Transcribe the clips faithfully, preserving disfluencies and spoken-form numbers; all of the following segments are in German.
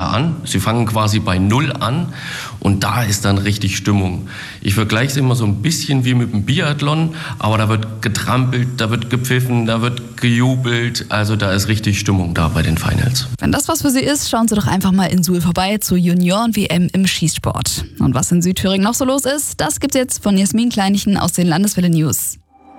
an. Sie fangen quasi bei Null an und da ist dann richtig Stimmung. Ich vergleiche es immer so ein bisschen wie mit dem Biathlon, aber da wird getrampelt, da wird gepfiffen, da wird gejubelt. Also da ist richtig Stimmung da bei den Finals. Wenn das was für Sie ist, schauen Sie doch einfach mal in Suhl vorbei zur Junioren-W M im Schießsport. Und was in Südthüringen noch so los ist, das gibt's jetzt von Jasmin Kleinichen aus den Landeswelle News.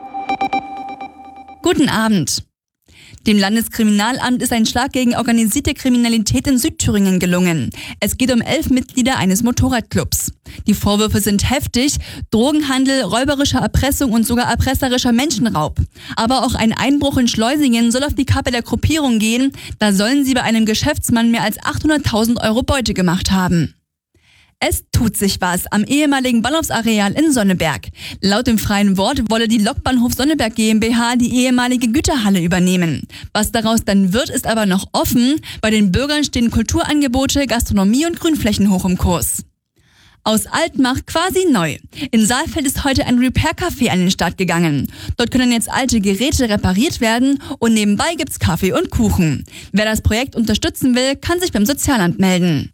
Guten Abend. Dem Landeskriminalamt ist ein Schlag gegen organisierte Kriminalität in Südthüringen gelungen. Es geht um elf Mitglieder eines Motorradclubs. Die Vorwürfe sind heftig: Drogenhandel, räuberische Erpressung und sogar erpresserischer Menschenraub. Aber auch ein Einbruch in Schleusingen soll auf die Kappe der Gruppierung gehen. Da sollen sie bei einem Geschäftsmann mehr als achthunderttausend Euro Beute gemacht haben. Es tut sich was am ehemaligen Bahnhofsareal in Sonneberg. Laut dem Freien Wort wolle die Lokbahnhof Sonneberg GmbH die ehemalige Güterhalle übernehmen. Was daraus dann wird, ist aber noch offen. Bei den Bürgern stehen Kulturangebote, Gastronomie und Grünflächen hoch im Kurs. Aus Altmach quasi neu. In Saalfeld ist heute ein Repair-Café an den Start gegangen. Dort können jetzt alte Geräte repariert werden und nebenbei gibt's Kaffee und Kuchen. Wer das Projekt unterstützen will, kann sich beim Sozialamt melden.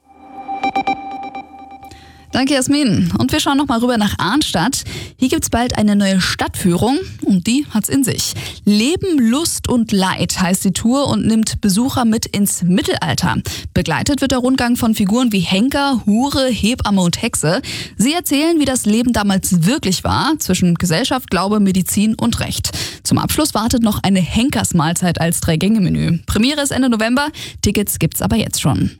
Danke, Jasmin. Und wir schauen noch mal rüber nach Arnstadt. Hier gibt's bald eine neue Stadtführung und die hat's in sich. Leben, Lust und Leid heißt die Tour und nimmt Besucher mit ins Mittelalter. Begleitet wird der Rundgang von Figuren wie Henker, Hure, Hebamme und Hexe. Sie erzählen, wie das Leben damals wirklich war, zwischen Gesellschaft, Glaube, Medizin und Recht. Zum Abschluss wartet noch eine Henkersmahlzeit als Drei-Gänge-Menü. Premiere ist Ende November, Tickets gibt's aber jetzt schon.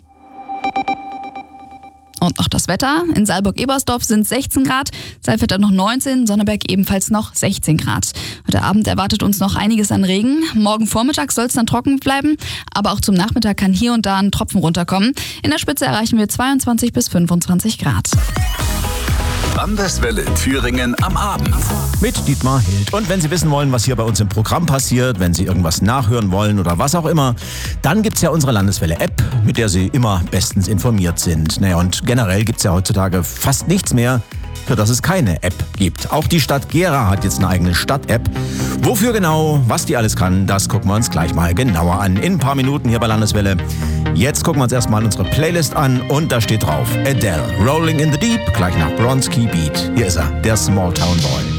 Und noch das Wetter. In Saalburg-Ebersdorf sind sechzehn Grad, Saalfeld noch neunzehn, Sonneberg ebenfalls noch sechzehn Grad. Heute Abend erwartet uns noch einiges an Regen. Morgen Vormittag soll es dann trocken bleiben, aber auch zum Nachmittag kann hier und da ein Tropfen runterkommen. In der Spitze erreichen wir zweiundzwanzig bis fünfundzwanzig Grad. Landeswelle Thüringen am Abend. Mit Dietmar Hild. Und wenn Sie wissen wollen, was hier bei uns im Programm passiert, wenn Sie irgendwas nachhören wollen oder was auch immer, dann gibt's ja unsere Landeswelle-App, mit der Sie immer bestens informiert sind. Naja, und generell gibt's ja heutzutage fast nichts mehr, für das es keine App gibt. Auch die Stadt Gera hat jetzt eine eigene Stadt-App. Wofür genau, was die alles kann, das gucken wir uns gleich mal genauer an. In ein paar Minuten hier bei Landeswelle. Jetzt gucken wir uns erstmal unsere Playlist an und da steht drauf Adele, Rolling in the Deep, gleich nach Bronski Beat. Hier ist er, der Small Town Boy.